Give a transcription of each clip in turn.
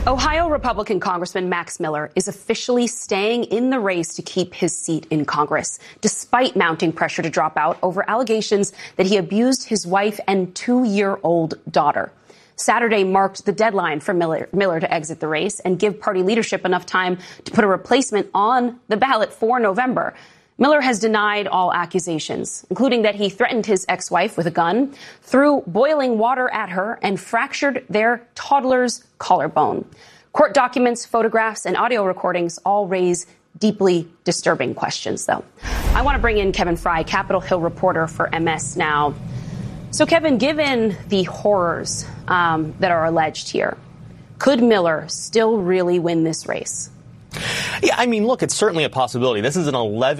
Ohio Republican Congressman Max Miller is officially staying in the race to keep his seat in Congress, despite mounting pressure to drop out over allegations that he abused his wife and 2-year-old daughter. Saturday marked the deadline for Miller to exit the race and give party leadership enough time to put a replacement on the ballot for November. Miller has denied all accusations, including that he threatened his ex-wife with a gun, threw boiling water at her, and fractured their toddler's collarbone. Court documents, photographs, and audio recordings all raise deeply disturbing questions, though. I want to bring in Kevin Fry, Capitol Hill reporter for MS Now. So, Kevin, given the horrors that are alleged here, could Miller still really win this race? Yeah, I mean, look, it's certainly a possibility. This is an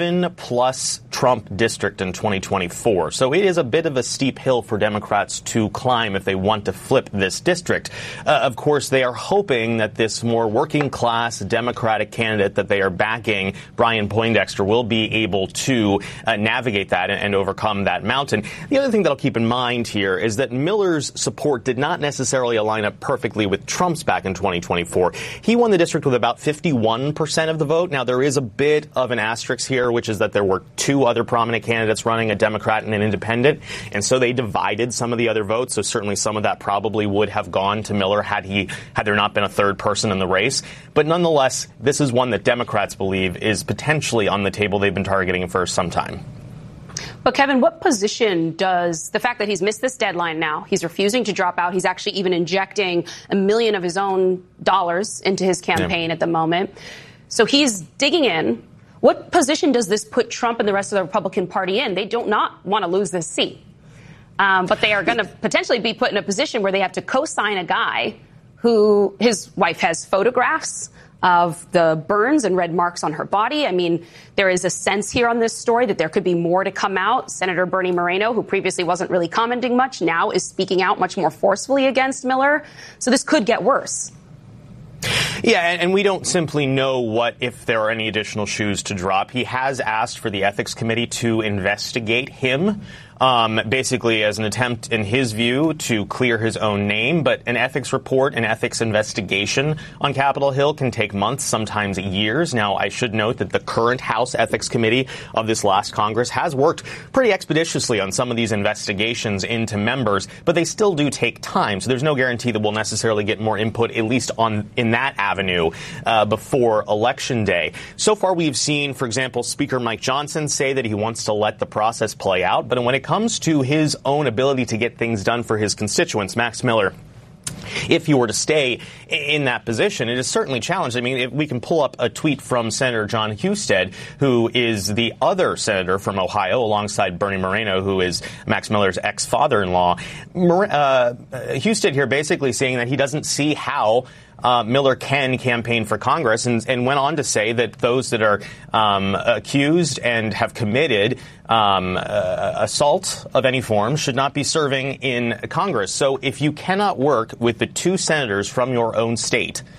11-plus Trump district in 2024, so it is a bit of a steep hill for Democrats to climb if they want to flip this district. Of course, they are hoping that this more working-class Democratic candidate that they are backing, Brian Poindexter, will be able to navigate that and overcome that mountain. The other thing that I'll keep in mind here is that Miller's support did not necessarily align up perfectly with Trump's back in 2024. He won the district with about 51% of the vote. Now, there is a bit of an asterisk here, which is that there were two other prominent candidates running, a Democrat and an independent. And so they divided some of the other votes. So certainly some of that probably would have gone to Miller had there not been a third person in the race. But nonetheless, this is one that Democrats believe is potentially on the table. They've been targeting for some time. But, Kevin, what position does the fact that he's missed this deadline now, he's refusing to drop out, he's actually even injecting $1 million of his own dollars into his campaign at the moment. So he's digging in. What position does this put Trump and the rest of the Republican Party in? They don't not want to lose this seat. But they are going to potentially be put in a position where they have to co-sign a guy who his wife has photographs of the burns and red marks on her body. I mean, there is a sense here on this story that there could be more to come out. Senator Bernie Moreno, who previously wasn't really commenting much, now is speaking out much more forcefully against Miller. So this could get worse. Yeah, and we don't simply know if there are any additional shoes to drop. He has asked for the Ethics Committee to investigate him, basically as an attempt, in his view, to clear his own name. But an ethics report, an ethics investigation on Capitol Hill can take months, sometimes years. Now, I should note that the current House Ethics Committee of this last Congress has worked pretty expeditiously on some of these investigations into members, but they still do take time. So there's no guarantee that we'll necessarily get more input, at least in that avenue, before Election Day. So far, we've seen, for example, Speaker Mike Johnson say that he wants to let the process play out. But when it comes to his own ability to get things done for his constituents, Max Miller, if he were to stay in that position, it is certainly challenged. I mean, if we can pull up a tweet from Senator Jon Husted, who is the other senator from Ohio, alongside Bernie Moreno, who is Max Miller's ex-father-in-law. Husted here basically saying that he doesn't see how Miller can campaign for Congress, and went on to say that those that are accused and have committed assault of any form should not be serving in Congress. So if you cannot work with the two senators from your own state